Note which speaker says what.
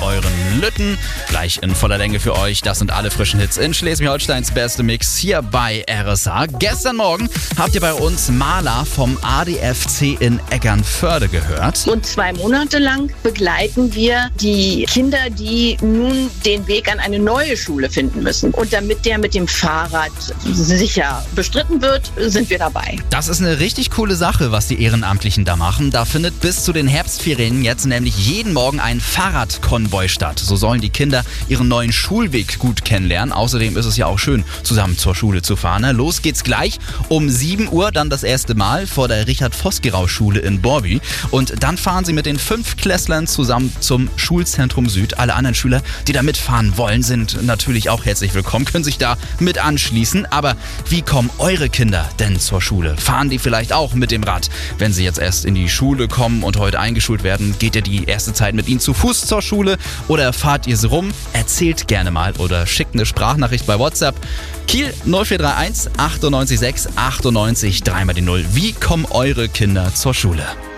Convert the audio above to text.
Speaker 1: euren Lütten. Gleich in voller Länge für euch. Das sind alle frischen Hits in Schleswig-Holsteins beste Mix hier bei RSA. Gestern Morgen habt ihr bei uns Maler vom ADFC in Eckernförde gehört.
Speaker 2: Und 2 Monate lang begleiten wir die Kinder, die nun den Weg an eine neue Schule finden müssen. Und damit der mit dem Fahrrad sicher bestritten wird, sind wir dabei.
Speaker 1: Das ist eine richtig coole Sache, was die Ehrenamtlichen da machen. Da findet bis zu den Herbstferien jetzt nämlich jeden Morgen ein Fahrradkonvoi statt. So sollen die Kinder ihren neuen Schulweg gut kennenlernen. Außerdem ist es ja auch schön, zusammen zur Schule zu fahren. Los geht's gleich um 7 Uhr, dann das erste Mal vor der Richard-Vosgerau-Schule in Borby. Und dann fahren sie mit den 5 Klässlern zusammen zum Schulzentrum Süd. Alle anderen Schüler, die da mitfahren wollen, sind natürlich auch herzlich willkommen, können sich da mit anschließen. Aber wie kommen eure Kinder denn zur Schule? Fahren die vielleicht auch mit dem Rad? Wenn sie jetzt erst in die Schule kommen und heute eingeschult werden, geht ihr die erste Zeit mit ihnen zu Fuß zur Schule oder fahrt ihr sie rum? Erzählt gerne mal oder schickt eine Sprachnachricht bei WhatsApp. Kiel 0431 98 6 98 3 mal die 0. Wie kommen eure Kinder zur Schule?